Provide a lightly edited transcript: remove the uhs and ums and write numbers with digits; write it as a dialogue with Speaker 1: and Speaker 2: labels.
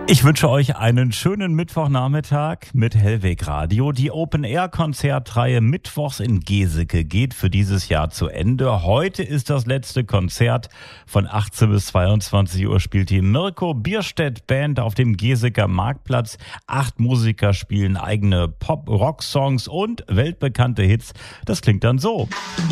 Speaker 1: Ich wünsche euch einen schönen Mittwochnachmittag mit Hellweg Radio. Die Open-Air-Konzertreihe Mittwochs in Geseke geht für dieses Jahr zu Ende. Heute ist das letzte Konzert. Von 18 bis 22 Uhr spielt die Mirko Bierstedt Band auf dem Geseker Marktplatz. 8 Musiker spielen eigene Pop-Rock-Songs und weltbekannte Hits. Das klingt dann so.